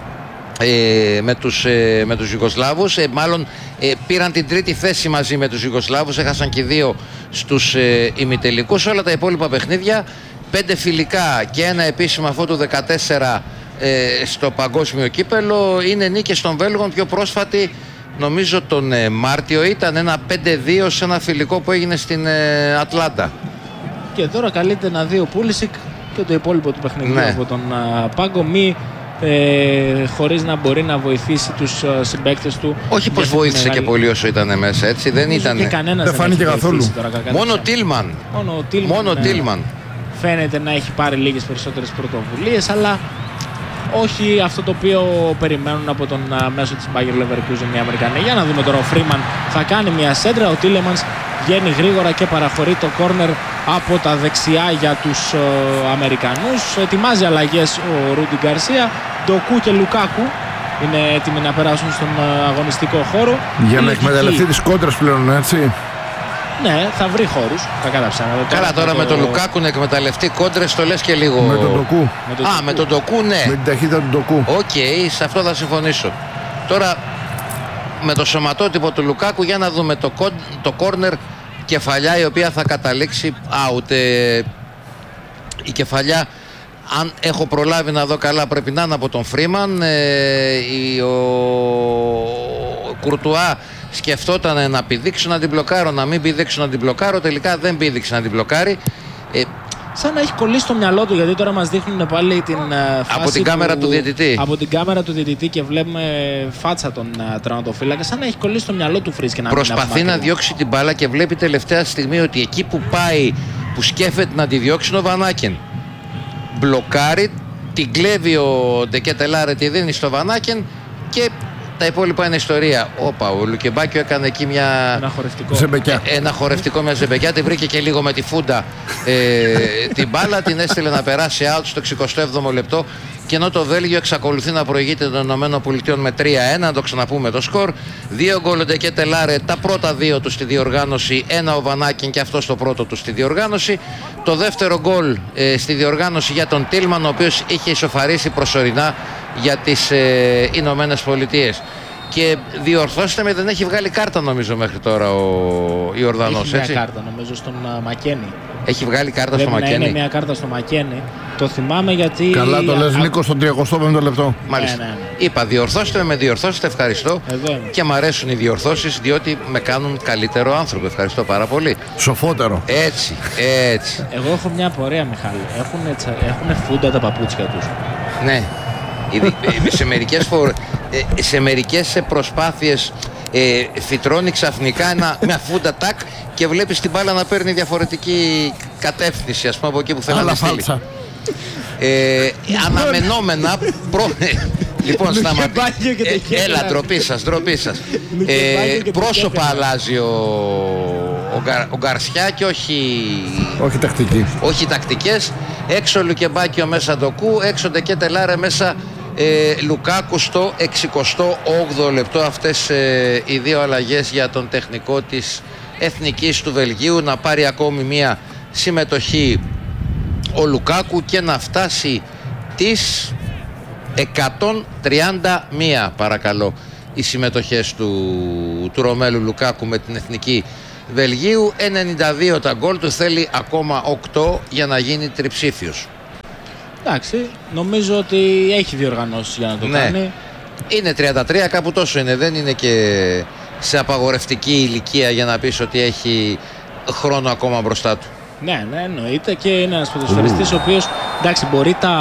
ε, με, τους, ε, με τους Ιουγκοσλάβους, ε, μάλλον ε, πήραν την τρίτη θέση μαζί με τους Ιουγκοσλάβους, έχασαν και δύο στους ε, ημιτελικούς. Όλα τα υπόλοιπα παιχνίδια, πέντε φιλικά και ένα επίσημο αυτό του δεκατέσσερα ε, στο παγκόσμιο κύπελο, είναι νίκες των Βέλγων. Πιο πρόσφατη νομίζω τον ε, Μάρτιο ήταν ένα πέντε δύο σε ένα φιλικό που έγινε στην ε, Ατλάντα. Και τώρα καλείται να δει ο Πούλησικ και το υπόλοιπο του παιχνιδιού, ναι, από τον uh, πάγκο, μη ε, χωρίς να μπορεί να βοηθήσει τους uh, συμπαίκτες του. Όχι πως βοήθησε μεγάλη... και πολύ όσο ήταν μέσα, έτσι, δεν ήταν. Δεν φάνηκε καθόλου. Τώρα, μόνο ο Τίλμαν. Μόνο ο Τίλμαν, μόνο ναι, Τίλμαν. Φαίνεται να έχει πάρει λίγες περισσότερες πρωτοβουλίες, αλλά όχι αυτό το οποίο περιμένουν από τον uh, μέσο της Bayer Leverkusen οι Αμερικανοί. Για να δούμε τώρα, ο Φρίμαν θα κάνει μια σέντρα, ο Τίλεμανς βγαίνει γρήγορα και παραχωρεί το κόρνερ από τα δεξιά για τους uh, Αμερικανούς. Ετοιμάζει αλλαγές ο Ρούντι Γκαρσία. Ντοκού και Λουκάκου είναι έτοιμοι να περάσουν στον uh, αγωνιστικό χώρο. Για να εκμεταλλευτεί τις κόντρες πλέον, έτσι. Ναι, θα βρει χώρους. Κακά τα ψάματα. Καλά, τώρα με, το... με τον Λουκάκου να εκμεταλλευτεί κόντρες το λες και λίγο. Με τον Ντοκού. Α, με τον Ντοκού, ναι. Με την ταχύτητα του Ντοκού. Οκ, okay, σε αυτό θα συμφωνήσω. Τώρα με το σωματότυπο του Λουκάκου, για να δούμε το, κον... το κόρνερ. Κεφαλιά η οποία θα καταλήξει out. Ε, η κεφαλιά, αν έχω προλάβει να δω καλά, πρέπει να είναι από τον Φρίμαν. Ε, η, ο, ο Κουρτουά σκεφτόταν να πηδήξω να την μπλοκάρω, να μην πηδήξω να την μπλοκάρω. Τελικά δεν πήδηξε να την μπλοκάρει. Ε, Σαν να έχει κολλήσει το μυαλό του, γιατί τώρα μας δείχνουν πάλι την uh, φάση από την του, κάμερα του διαιτητή. Από την κάμερα του διαιτητή και βλέπουμε φάτσα τον uh, τραυματοφύλακα. Σαν να έχει κολλήσει το μυαλό του Φρίσκ. Προσπαθεί να διώξει την μπάλα και βλέπει τελευταία στιγμή ότι εκεί που πάει, που σκέφτεται να τη διώξει, είναι ο Βανάκεν. Μπλοκάρει, την κλέβει ο Ντεκέτελάρε, τη δίνει στο Βανάκεν και τα υπόλοιπα είναι ιστορία. Όπα, ο Λουκεμπάκιο έκανε εκεί μια... Ένα χορευτικό. Ζεμπεκιά. Ένα χορευτικό, μια ζεμπεκιά. Τη βρήκε και λίγο με τη φούντα ε, την μπάλα. Την έστειλε να περάσει out στο εξηκοστό έβδομο λεπτό. Και ενώ το Βέλγιο εξακολουθεί να προηγείται των ΗΠΑ με τρία ένα, να το ξαναπούμε το σκορ. Δύο γκολ ο Ντεκέτελάρε, τα πρώτα δύο του στη διοργάνωση. Ένα ο Βανάκιν και αυτό το πρώτο του στη διοργάνωση. Το δεύτερο γκολ ε, στη διοργάνωση για τον Τίλμαν, ο οποίος είχε ισοφαρίσει προσωρινά για τις ε, Ηνωμένες Πολιτείες. Και διορθώστε με, δεν έχει βγάλει κάρτα νομίζω μέχρι τώρα ο Ιορδανός. Έχει μια κάρτα νομίζω στον uh, Μακένι. Έχει βγάλει κάρτα Πρέπει στο Μακένι. Είναι μια κάρτα στο Μακένι. Το θυμάμαι γιατί... Καλά το λες, Νίκο, στον τριακοστό πέμπτο λεπτό. Μάλιστα. Ναι, ναι, ναι. Είπα, διορθώστε με, διορθώστε, ευχαριστώ. Και μου αρέσουν οι διορθώσεις, διότι με κάνουν καλύτερο άνθρωπο. Ευχαριστώ πάρα πολύ. Σοφότερο. Έτσι, έτσι. Εγώ έχω μια απορία, Μιχάλη. Έχουν φούντα τα παπούτσια τους. Ναι. σε, μερικές φορ... σε μερικές προσπάθειες ε, φυτρώνει ξαφνικά ένα, μια φούντα τάκ και βλέπεις την μπάλα να παίρνει διαφορετική κατεύθυνση, ας πούμε, από εκεί που θέλει να στείλει. Ε, αναμενόμενα προ... Λοιπόν, σταματή. Ε, έλα, ντροπή σας, ντροπή σας. Ε, πρόσωπα αλλάζει ο, ο, Γκαρ, ο Γκαρσιά και όχι... Όχι τακτική. Όχι τακτικές. Έξω Λουκεμπάκιο, μέσα Ντοκού. Έξω Ντεκέτελάρε, μέσα ε, Λουκάκου στο εξηκοστό όγδοο λεπτό. Αυτές ε, οι δύο αλλαγές για τον τεχνικό της Εθνικής του Βελγίου. Να πάρει ακόμη μία συμμετοχή ο Λουκάκου και να φτάσει τις εκατόν τριάντα μία, παρακαλώ, οι συμμετοχές του, του Ρωμέλου Λουκάκου με την Εθνική Βελγίου. ενενήντα δύο τα γκολ του, θέλει ακόμα οκτώ για να γίνει τριψήφιος. Εντάξει, νομίζω ότι έχει διοργανώσει για να το ναι. κάνει. Είναι τριάντα τρία, κάπου τόσο είναι, δεν είναι και σε απαγορευτική ηλικία για να πεις ότι έχει χρόνο ακόμα μπροστά του. Ναι, ναι, εννοείται, και είναι ένας ποδοσφαιριστής ο οποίος, εντάξει, μπορεί τα...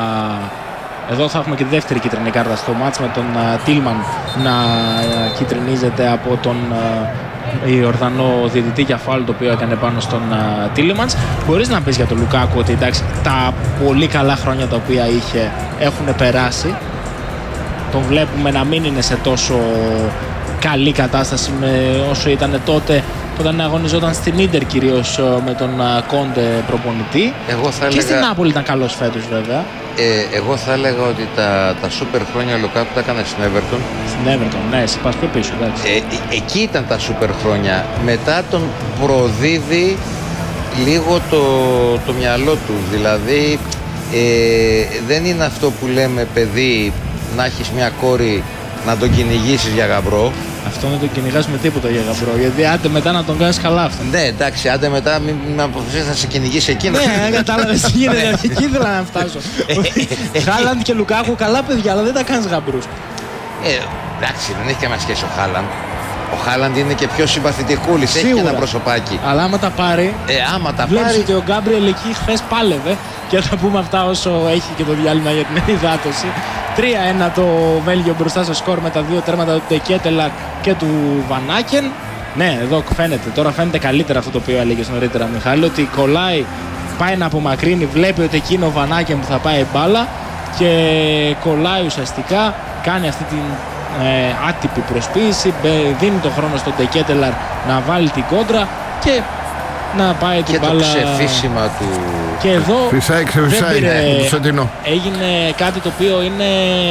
Εδώ θα έχουμε και τη δεύτερη κίτρινη κάρτα στο μάτς με τον Τίλμαν να uh, κιτρινίζεται από τον uh, Ιορδανό διαιτητή για φάουλ το οποίο έκανε πάνω στον uh, Τίλεμαντς. Μπορείς να πεις για τον Λουκάκου ότι εντάξει, τα πολύ καλά χρόνια τα οποία είχε έχουν περάσει. Τον βλέπουμε να μην είναι σε τόσο καλή κατάσταση με όσο ήταν τότε όταν αγωνιζόταν στην Ίντερ, κυρίως με τον Κόντε προπονητή. Εγώ θα και έλεγα... στην Νάπολη ήταν καλός φέτος βέβαια. Ε, εγώ θα έλεγα ότι τα, τα σούπερ χρόνια Λουκάκου τα έκανε στην Everton. Στην Everton, ναι, σε πας πιο πίσω, εντάξει. Ε, εκεί ήταν τα σούπερ χρόνια. Μετά τον προδίδει λίγο το, το μυαλό του. Δηλαδή ε, δεν είναι αυτό που λέμε παιδί να έχεις μια κόρη να τον κυνηγήσεις για γαμπρό. Αυτό να τον κυνηγάς με τίποτα για γαμπρό. Γιατί άντε μετά να τον κάνεις καλά αυτό. Ναι, εντάξει, άντε μετά μην με αποφασίσεις να σε κυνηγήσει εκείνο. Ναι, κατάλαβες, γίνεται. Εκεί ήθελα να φτάσω. Χάλαντ και Λουκάκου, καλά παιδιά, αλλά δεν τα κάνεις γαμπρούς. Ε, εντάξει, δεν έχει καμία σχέση ο Χάλαντ. Ο Χάλαντ είναι και πιο συμπαθητικούλης, έχει και ένα προσωπάκι. Αλλά άμα τα πάρει, ε, άμα τα βλέπεις πάρει... ότι ο Γκάμπριελ εκεί χθες πάλευε. Και θα πούμε αυτά όσο έχει και το διάλειμμα για την ενυδάτωση. τρία ένα το Βέλγιο μπροστά στο σκορ με τα δύο τέρματα του Ντεκέτελακ και του Βανάκεν. Ναι, εδώ φαίνεται, τώρα φαίνεται καλύτερα αυτό το οποίο έλεγες νωρίτερα, Μιχάλη, ότι κολλάει, πάει να απομακρύνει, βλέπει ότι εκείνο ο Βανάκεν που θα πάει μπάλα και κολλάει ουσιαστικά, κάνει αυτή την ε, άτυπη προσποίηση, δίνει τον χρόνο στον Ντεκέτελαρ να βάλει την κόντρα και να πάει την μπάλα. Και το ξεφύσιμα του... Και εδώ φυσάει, ξεφυσάει, πήρε... ναι, έγινε κάτι το οποίο είναι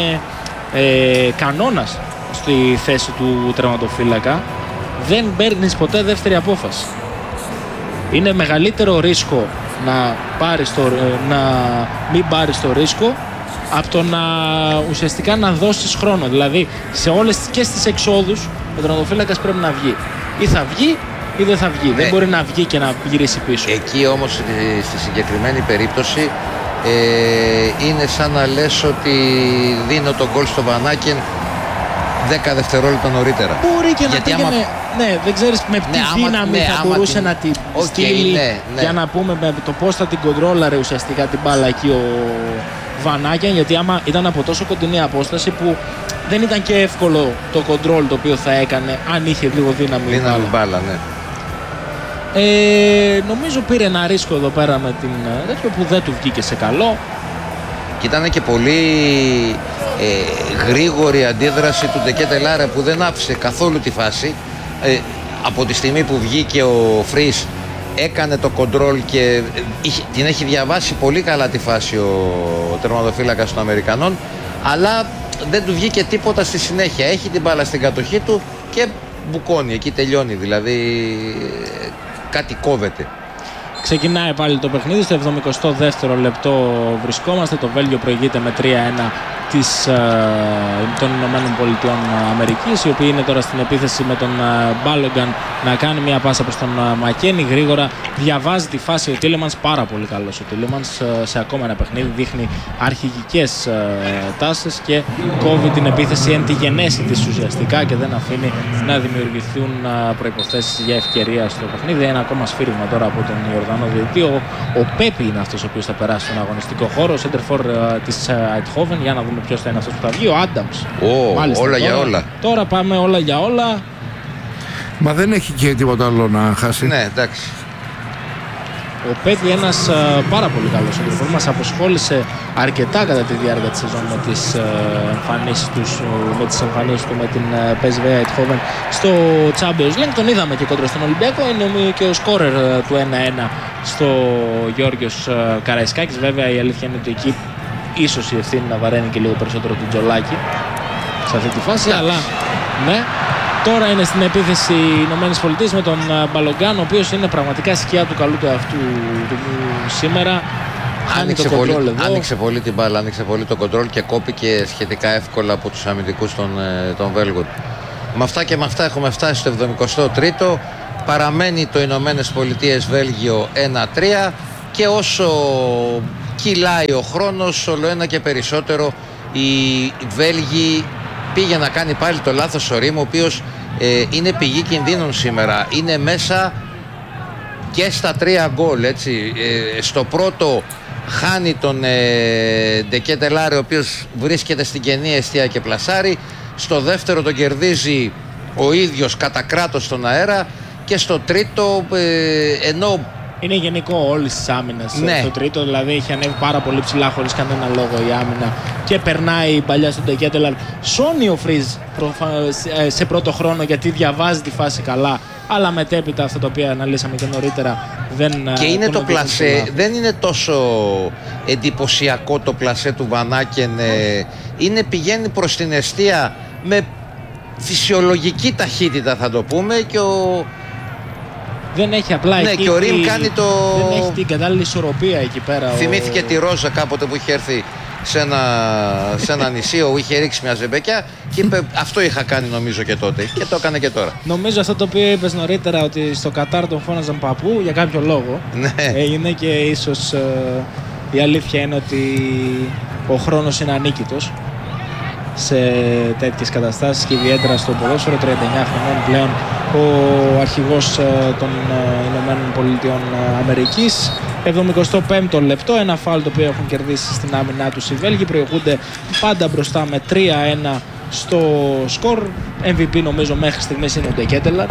ε, κανόνας στη θέση του τερματοφύλακα. Δεν παίρνεις ποτέ δεύτερη απόφαση. Είναι μεγαλύτερο ρίσκο να, πάρεις το, να μην πάρεις το ρίσκο από το να ουσιαστικά να δώσεις χρόνο. Δηλαδή σε όλες και στις εξόδους ο τερματοφύλακας πρέπει να βγει. Ή θα βγει ή δεν θα βγει. Ναι. Δεν μπορεί να βγει και να γυρίσει πίσω. Εκεί όμως στη συγκεκριμένη περίπτωση ε, είναι σαν να λες ότι δίνω τον γκολ στο Βανάκεν δέκα δευτερόλεπτα νωρίτερα. Μπορεί και γιατί να άμα... με, ναι, δεν ξέρεις με τι ναι, δύναμη ναι, θα μπορούσε την... να την okay, στείλει, ναι, ναι. για να πούμε με το πώς θα την κοντρόλαρε ουσιαστικά την μπάλα εκεί ο Βανάκεν, γιατί άμα ήταν από τόσο κοντινή απόσταση που δεν ήταν και εύκολο το κοντρόλ το οποίο θα έκανε αν είχε λίγο δύναμη, δύναμη μπάλα, ναι. Ε, νομίζω πήρε ένα ρίσκο εδώ πέρα με την τέτοιο που δεν του βγήκε σε καλό. Και ήταν και πολύ ε, γρήγορη αντίδραση του Ντεκέτελάρε που δεν άφησε καθόλου τη φάση. Ε, από τη στιγμή που βγήκε ο Φρις έκανε το κοντρόλ και είχε, την έχει διαβάσει πολύ καλά τη φάση ο, ο τερματοφύλακας των Αμερικανών, αλλά δεν του βγήκε τίποτα στη συνέχεια. Έχει την μπάλα στην κατοχή του και μπουκώνει, εκεί τελειώνει, δηλαδή κάτι κόβεται. Ξεκινάει πάλι το παιχνίδι, στο εβδομηκοστό δεύτερο λεπτό βρισκόμαστε, το Βέλγιο προηγείται με τρία ένα της, ε, των Ηνωμένων Πολιτειών Αμερικής, οι οποίοι είναι τώρα στην επίθεση με τον ε, Μπάλογκαν να κάνει μια πάσα προς τον ε, Μακένι. Γρήγορα διαβάζει τη φάση ο Τίλεμανς, πάρα πολύ καλός ο Τίλεμανς ε, σε ακόμα ένα παιχνίδι, δείχνει αρχηγικές ε, τάσεις και κόβει την επίθεση εν τη γενέση της ουσιαστικά και δεν αφήνει να δημιουργηθούν ε, προϋποθέσεις για ευκαιρία στο παιχνίδι. Ένα ακόμα σφύριγμα τώρα από τον Ιορδανό διαιτητή. Ο, ο Πέπι είναι αυτός ο οποίος θα περάσει στον αγωνιστικό χώρο, σέντερφορ ε, της Eindhoven. Για να δούμε ποιος θα είναι αυτός που θα βγει. Ο Άνταμς. Oh, όλα τώρα, για όλα. Τώρα πάμε όλα για όλα. Μα δεν έχει και τίποτα άλλο να χάσει. Ναι, εντάξει. Ο Πέπι, ένας uh, πάρα πολύ καλός σέντερφορ, μας αποσχόλησε αρκετά κατά τη διάρκεια της σεζόν με τις, uh, εμφανίσεις, τους, uh, με τις εμφανίσεις του με την uh, πι ες βι Eindhoven στο Champions League. Τον είδαμε και κόντρα στον Ολυμπιακό. Είναι και ο σκόρερ uh, του ένα ένα στο Γιώργος uh, Καραϊσκάκης. Βέβαια η αλήθεια είναι ότι εκεί ίσως η ευθύνη να βαραίνει και λίγο περισσότερο την Τζολάκη σε αυτή τη φάση, yeah. αλλά ναι. Τώρα είναι στην επίθεση οι Ηνωμένες Πολιτείες με τον Μπαλογκάν, ο οποίος είναι πραγματικά σκιά του καλού του εαυτού σήμερα. Άνοιξε πολύ, άνοιξε πολύ την μπάλα, άνοιξε πολύ το κοντρόλ και κόπηκε σχετικά εύκολα από τους αμυντικούς των, των Βέλγων. Με αυτά και με αυτά έχουμε φτάσει στο εβδομηκοστό τρίτο. Παραμένει το Ηνωμένες Πολιτείες Βέλγιο ένα τρία και όσο κυλάει ο χρόνος, όλο ένα και περισσότερο οι Βέλγοι πήγε να κάνει πάλι το λάθος ο Ρήμ, ο οποίος ε, είναι πηγή κινδύνων σήμερα. Είναι μέσα και στα τρία γκολ, έτσι. Ε, στο πρώτο χάνει τον ε, Ντεκέτελάρε, ο οποίος βρίσκεται στην κενή εστία και πλασάρει. Στο δεύτερο τον κερδίζει ο ίδιος κατά κράτος στον αέρα. Και στο τρίτο, ε, ενώ είναι γενικό όλης της άμυνας, ναι. στο τρίτο, δηλαδή έχει ανέβει πάρα πολύ ψηλά χωρίς κανένα λόγο η άμυνα και περνάει η παλιά στον Ντεκέτελαρ. Σώνει ο Φρίζ σε πρώτο χρόνο γιατί διαβάζει τη φάση καλά, αλλά μετέπειτα αυτά τα οποία αναλύσαμε και νωρίτερα δεν. Και είναι το πλασέ, δεν είναι τόσο εντυπωσιακό το πλασέ του Βανάκεν. Είναι, πηγαίνει προς την εστία με φυσιολογική ταχύτητα, θα το πούμε, και ο δεν έχει απλά ναι, εκεί, και ο Ριμ κάνει το... δεν έχει την κατάλληλη ισορροπία εκεί πέρα. Θυμήθηκε ο... τη Ρόζα κάποτε που είχε έρθει σε ένα, σε ένα νησί όπου είχε ρίξει μια ζεμπεκιά και είπε αυτό είχα κάνει νομίζω και τότε και το έκανε και τώρα. Νομίζω αυτό το οποίο είπες νωρίτερα, ότι στο Κατάρ τον φώναζαν παππού για κάποιο λόγο. Ναι. Έγινε και ίσως ε, η αλήθεια είναι ότι ο χρόνος είναι ανίκητος σε τέτοιες καταστάσεις και ιδιαίτερα στο ποδόσφαιρο. Τριάντα εννιά χρονών πλέον ο αρχηγός των Ηνωμένων Πολιτειών Αμερικής. εβδομηκοστό πέμπτο λεπτό, ένα φάουλ το οποίο έχουν κερδίσει στην άμυνά τους οι Βέλγοι. Προηγούνται πάντα μπροστά με τρία ένα στο σκορ. εμ βι πι νομίζω μέχρι στιγμής είναι ο Ντεκέτελαρ,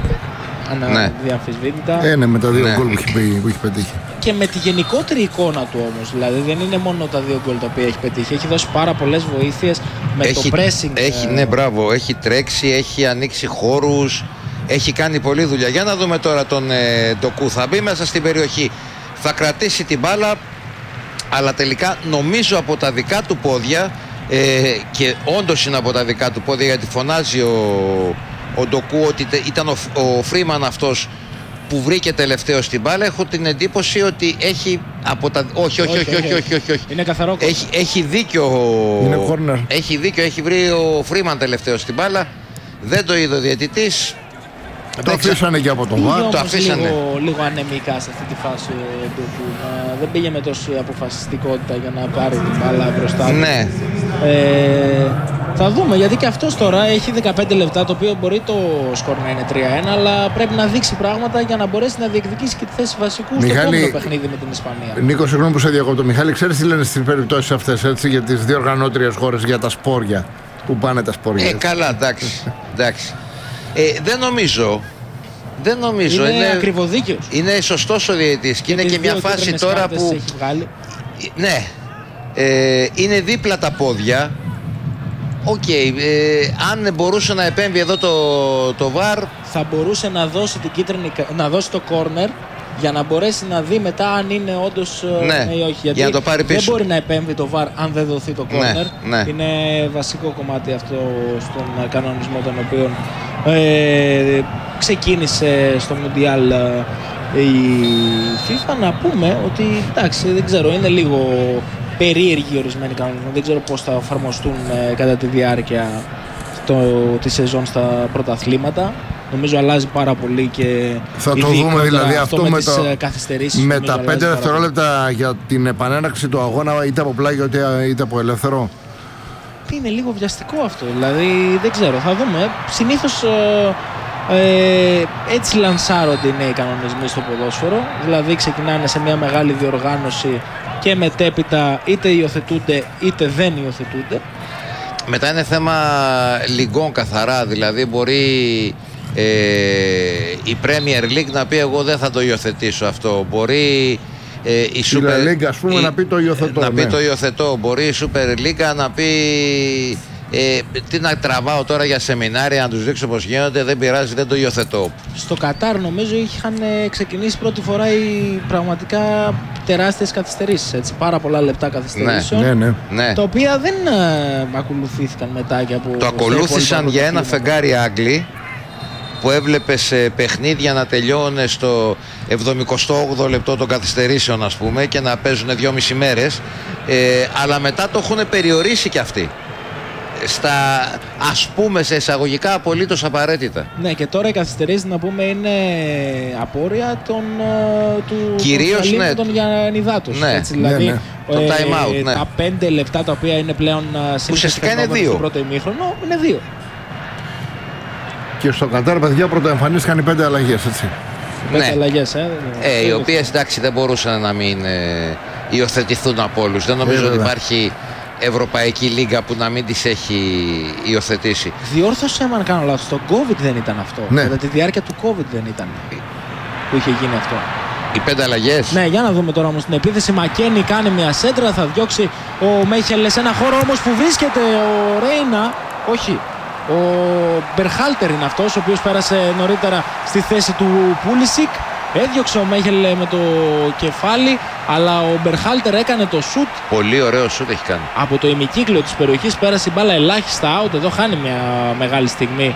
αδιαμφισβήτητα. Ε, ναι, με τα δύο γκολ που, που έχει πετύχει. Και με τη γενικότερη εικόνα του όμως, δηλαδή δεν είναι μόνο τα δύο γκολ τα οποία έχει πετύχει, έχει δώσει πάρα πολλές βοήθειες με έχει, το pressing. Έχει, ναι, μπράβο, έχει τρέξει, έχει ανοίξει χώρους, έχει κάνει πολλή δουλειά. Για να δούμε τώρα τον ε, Ντοκού. Θα μπει μέσα στην περιοχή, θα κρατήσει την μπάλα, αλλά τελικά νομίζω από τα δικά του πόδια, ε, και όντως είναι από τα δικά του πόδια, γιατί φωνάζει ο, ο Ντοκού ότι ήταν ο, ο Φρίμαν αυτός που βρήκε τελευταίο στην μπάλα. Έχω την εντύπωση ότι έχει από τα... Όχι, όχι, όχι, όχι, όχι, όχι, όχι. Είναι καθαρό. Έχει, έχει δίκιο. Είναι corner. Έχει δίκιο, έχει βρει ο Φρίμαν τελευταίο στην μπάλα. Δεν το είδε ο διαιτητής. Το αφήσανε και από τον Βάρ. Το αφήσανε. Λίγο, λίγο ανεμικά σε αυτή τη φάση. Δεν πήγε με τόση αποφασιστικότητα για να πάρει την μπάλα μπροστά του. Ναι. Ε, θα δούμε, γιατί και αυτός τώρα έχει δεκαπέντε λεπτά, το οποίο μπορεί το σκορ να είναι τρία ένα, αλλά πρέπει να δείξει πράγματα για να μπορέσει να διεκδικήσει και τη θέση βασικού Μιχάλη, στο επόμενο παιχνίδι με την Ισπανία. Νίκο, συγγνώμη που σε διακόπτω. Μιχάλη, ξέρεις τι λένε στις περιπτώσεις αυτές, έτσι, για τις διοργανώτριες χώρες, για τα σπόρια, που πάνε τα σπόρια. Ε, καλά, εντάξει. εντάξει. Ε, δεν νομίζω. Δεν νομίζω. Είναι, είναι ακριβοδίκαιος. Είναι σωστός ο διαιτητής και είναι και μια φάση τώρα που. Έχει βγάλει. Ναι. Ε, είναι δίπλα τα πόδια. Οκ. Okay, ε, αν μπορούσε να επέμβει εδώ το, το βαρ. Θα μπορούσε να δώσει, την κίτρινη, να δώσει το corner για να μπορέσει να δει μετά αν είναι όντως ναι, ή όχι. Γιατί για να το πάρει πίσω. Δεν μπορεί να επέμβει το βαρ αν δεν δοθεί το corner. Ναι, ναι. Είναι βασικό κομμάτι αυτό στον κανονισμό τον οποίο ε, ξεκίνησε στο Μουντιάλ η FIFA. Να πούμε ότι εντάξει, δεν ξέρω, είναι λίγο περίεργοι ορισμένοι κανονισμοί. Δεν ξέρω πώς θα εφαρμοστούν ε, κατά τη διάρκεια το, τη σεζόν στα πρωταθλήματα. Νομίζω αλλάζει πάρα πολύ και θα το δούμε δηλαδή αυτό, αυτό με, με, το, με τα πέντε δευτερόλεπτα για την επανέναρξη του αγώνα είτε από πλάγιο είτε από ελεύθερο. Είναι λίγο βιαστικό αυτό, δηλαδή δεν ξέρω, θα δούμε. Συνήθως ε, ε, έτσι λανσάρονται οι νέοι κανονισμοί στο ποδόσφαιρο, δηλαδή ξεκινάνε σε μια μεγάλη διοργάνωση και μετέπειτα είτε υιοθετούνται είτε δεν υιοθετούνται. Μετά είναι θέμα λιγκών καθαρά, δηλαδή μπορεί ε, η Premier League να πει εγώ δεν θα το υιοθετήσω αυτό, μπορεί ε, η Super League ας πούμε η, να πει το υιοθετώ, να ναι. πει το υιοθετώ, μπορεί η Super League να πει ε, τι να τραβάω τώρα για σεμινάρια να τους δείξω πως γίνονται, δεν πειράζει, δεν το υιοθετώ. Στο Κατάρ νομίζω είχαν ξεκινήσει πρώτη φορά οι πραγματικά τεράστιες καθυστερήσεις, έτσι, πάρα πολλά λεπτά καθυστερήσεων, ναι, ναι, ναι. τα οποία δεν ε, ακολουθήθηκαν μετά και από... Το ακολούθησαν για ένα φεγγάρι Άγγλοι που έβλεπες παιχνίδια να τελειώνουν στο εβδομηκοστό όγδοο λεπτό των καθυστερήσεων ας πούμε και να παίζουν δυόμιση μέρες, ε, αλλά μετά το έχουν περιορίσει κι αυτοί στα ας πούμε σε εισαγωγικά απολύτως απαραίτητα. Ναι, και τώρα οι καθυστερήσεις να πούμε είναι απόρρια των, του κυρίως ναι, των Γιαννιδάτους. Ναι, έτσι, δηλαδή, ναι, ναι. Ε, το time out, ναι. Τα πέντε λεπτά τα οποία είναι πλέον ουσιαστικά είναι δύο. Στο πρώτο ημίχρονο είναι δύο. Και στο Κατάρ, παιδιά, πρωτοεμφανίστηκαν οι πέντε αλλαγές, έτσι. Πέντε ναι. αλλαγές, ε, ε, οι οποίες εντάξει δεν μπορούσαν να μην ε, υιοθετηθούν από όλους. Δεν νομίζω ε, ότι υπάρχει Ευρωπαϊκή Λίγκα που να μην τις έχει υιοθετήσει. Διόρθωσε αν κάνω λάθος, το COVID δεν ήταν αυτό. Ναι. Κατά τη διάρκεια του COVID δεν ήταν που είχε γίνει αυτό. Οι πέντε αλλαγές. Ναι, για να δούμε τώρα όμως την επίθεση. Μακένι κάνει μια σέντρα, θα διώξει ο Μέιχελ σε ένα χώρο όμως που βρίσκεται ο Ρέινα. Όχι, ο Μπερχάλτερ είναι αυτός ο οποίος πέρασε νωρίτερα στη θέση του Πούλισικ. Έδιωξε ο Μέιχελ με το κεφάλι, αλλά ο Μπερχάλτερ έκανε το σουτ. Πολύ ωραίο σουτ έχει κάνει. Από το ημικύκλιο της περιοχής πέρασε η μπάλα ελάχιστα out. Εδώ χάνει μια μεγάλη στιγμή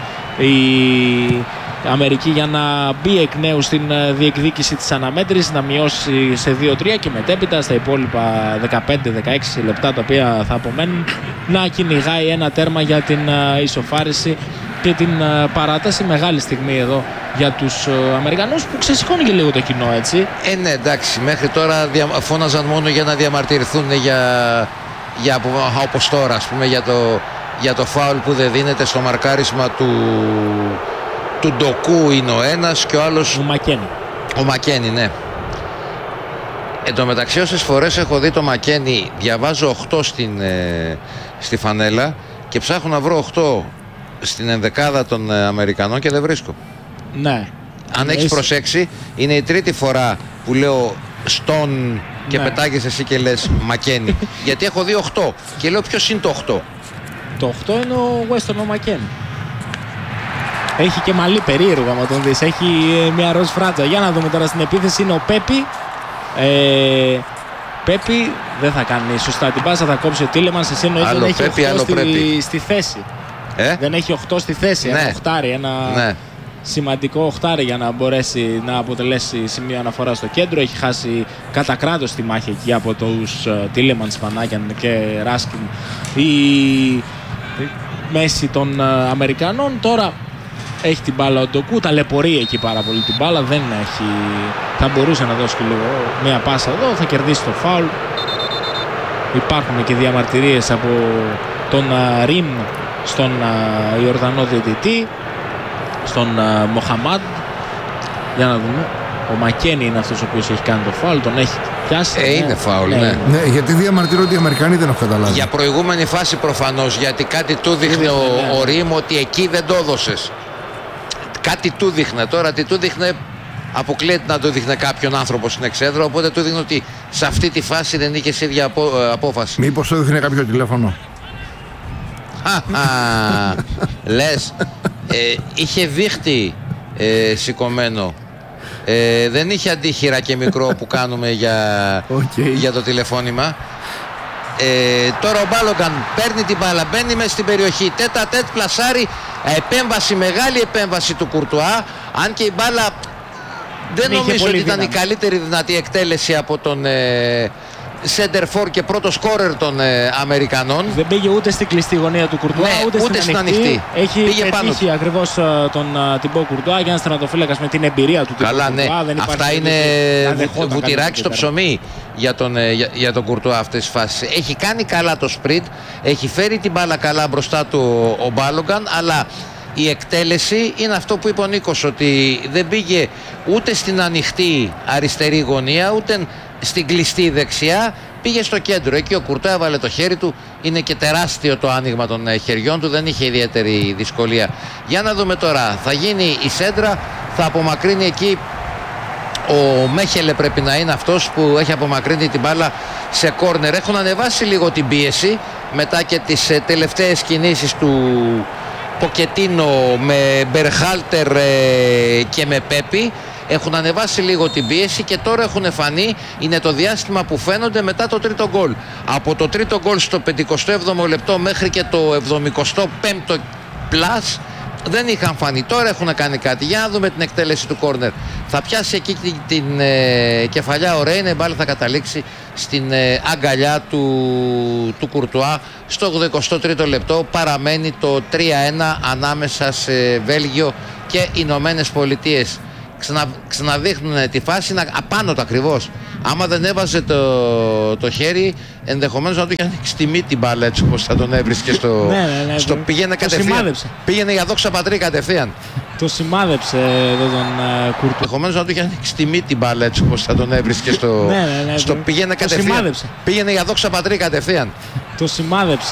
η Αμερική για να μπει εκ νέου στην διεκδίκηση της αναμέτρησης, να μειώσει σε δύο τρία και μετέπειτα στα υπόλοιπα δεκαπέντε δεκαέξι λεπτά τα οποία θα απομένουν να κυνηγάει ένα τέρμα για την ισοφάριση και την παράταση. Μεγάλη στιγμή εδώ για τους Αμερικανούς που ξεσηκώνει και λίγο το κοινό, έτσι. Ε, ναι, εντάξει, μέχρι τώρα δια... φώναζαν μόνο για να διαμαρτυρηθούν για, για όπως τώρα, ας πούμε, για το, για το φάουλ που δεν δίνεται στο μαρκάρισμα του, του Ντοκού είναι ο ένας και ο άλλος... Ο Μακένι. Ο Μακένι, ναι. Εν τω μεταξύ όσες φορές έχω δει το Μακένι, διαβάζω οκτώ στην, ε, στη φανέλα και ψάχνω να βρω οκτώ στην ενδεκάδα των ε, Αμερικανών και δεν βρίσκω. Ναι. Αν έχεις προσέξει, είναι η τρίτη φορά που λέω Στον και ναι. πετάγεις εσύ και λες Μακένι. Γιατί έχω δει οκτώ και λέω ποιος είναι το οκτώ. Το οκτώ είναι ο Weston ο Μακένι. Έχει και μαλλί περίεργο άμα τον δεις. Έχει ε, μια ροζ φράτζα. Για να δούμε τώρα στην επίθεση είναι ο Πέπι. Ε, Πέπι δεν θα κάνει σωστά την πάσα, θα κόψει ο Τίλεμανς. Εσύ εννοείς δεν έχει Πέπι, οκτώ στη, στη θέση. Ε? Δεν έχει οκτώ στη θέση. Ναι. Ένα οχτάρι, ένα ναι. σημαντικό οχτάρι για να μπορέσει να αποτελέσει σημείο αναφορά στο κέντρο. Έχει χάσει κατά κράτος τη μάχη εκεί από τους uh, Τίλεμανς, Πανάκιαν και Ράσκιν η μέση των uh, Αμερικανών. Τώρα έχει την μπάλα ο Ντοκού, ταλαιπωρεί εκεί πάρα πολύ την μπάλα, δεν έχει... θα μπορούσε να δώσει και λίγο μια πάσα εδώ, θα κερδίσει το φάουλ. Υπάρχουν και διαμαρτυρίες από τον uh, Ριμ στον uh, Ιορδανό διαιτητή, στον uh, Μοχαμάντ. Για να δούμε. Ο Μακένι είναι αυτός ο οποίος έχει κάνει το φάουλ, τον έχει πιάσει. Ε, είναι φάουλ, ναι. ναι. Ναι, γιατί διαμαρτύρονται οι Αμερικανοί, δεν έχω καταλάβει. Για προηγούμενη φάση προφανώς, γιατί κάτι του δείχνε ο, ναι. ο Ριμ ότι εκεί δεν το έδωσες. Κάτι του δείχνε. Τώρα τι του δείχνε, αποκλείεται να το δείχνε κάποιον άνθρωπο στην εξέδρα, οπότε του δείχνε ότι σε αυτή τη φάση δεν είχε ίδια απο, απόφαση. Μήπως το δείχνε κάποιο τηλέφωνο. Λες, ε, είχε δίχτυ ε, σηκωμένο. Ε, δεν είχε αντίχειρα και μικρό που κάνουμε για, okay. για το τηλεφώνημα. Ε, τώρα ο Μπάλογκαν παίρνει την μπάλα, μπαίνει μέσα στην περιοχή, τέτα τέτ πλασάρι, επέμβαση, μεγάλη επέμβαση του Κουρτουά, αν και η μπάλα δεν νομίζω ότι ήταν δύναμη. Η καλύτερη δυνατή εκτέλεση από τον, ε, σέντερφορ και πρώτο σκόρερ των ε, Αμερικανών. Δεν πήγε ούτε στην κλειστή γωνία του Κουρτουά, ναι, ούτε, ούτε στην ανοιχτή. ανοιχτή. Έχει πήγε πετύχει ακριβώς τον Τιμπό Κουρτουά για ένας τερματοφύλακας με την εμπειρία του. Καλά, ναι. Δεν Αυτά είναι βου, βουτυράκι στο ψωμί για τον, για, για τον Κουρτουά αυτές τις φάσεις. Έχει κάνει καλά το σπριντ, έχει φέρει την μπάλα καλά μπροστά του ο, ο Μπάλογκαν, αλλά η εκτέλεση είναι αυτό που είπε ο Νίκος, ότι δεν πήγε ούτε στην ανοιχτή αριστερή γωνία, ούτε στην κλειστή δεξιά, πήγε στο κέντρο. Εκεί ο Κουρτουά έβαλε το χέρι του, είναι και τεράστιο το άνοιγμα των χεριών του, δεν είχε ιδιαίτερη δυσκολία. Για να δούμε τώρα, θα γίνει η σέντρα, θα απομακρύνει εκεί ο Μέχελε, πρέπει να είναι αυτός που έχει απομακρύνει την μπάλα σε κόρνερ. Έχουν ανεβάσει λίγο την πίεση μετά και τις τελευταίες κινήσεις του Ποκετίνο με Μπερχάλτερ και με Πέπι. Έχουν ανεβάσει λίγο την πίεση και τώρα έχουν φανεί, είναι το διάστημα που φαίνονται μετά το τρίτο γκολ. Από το τρίτο γκολ στο πενηκοστό έβδομο λεπτό μέχρι και το εβδομηκοστό πέμπτο πλάς δεν είχαν φανεί. Τώρα έχουν κάνει κάτι. Για να δούμε την εκτέλεση του κόρνερ. Θα πιάσει εκεί την, την ε, κεφαλιά ο Ρέινε, η μπάλα θα καταλήξει στην ε, αγκαλιά του, του Κουρτουά. Στο ογδοηκοστό τρίτο λεπτό παραμένει το τρία ένα ανάμεσα σε Βέλγιο και Ηνωμένες Πολιτείες. Ξανα, ξαναδείχνουν τη φάση, να, απάνω το ακριβώς. Άμα δεν έβαζε το, το χέρι, ενδεχομένως να του είχε ανοίξει τη μύτη μπάλα, έτσι όπως θα τον έβρισκε στο, ναι, ναι, ναι, στο πήγαινε κατευθείαν. Πήγαινε για δόξα πατρί κατευθείαν. Το σημάδεψε εδώ τον uh, Κουρτουά. Ενδεχομένως να του είχε ανοίξει τη μύτη μπάλα, έτσι όπως θα τον έβρισκε στο, ναι, ναι, ναι, στο πήγαινε κατευθείαν. Πήγαινε για δόξα πατρί κατευθείαν. Το σημάδεψε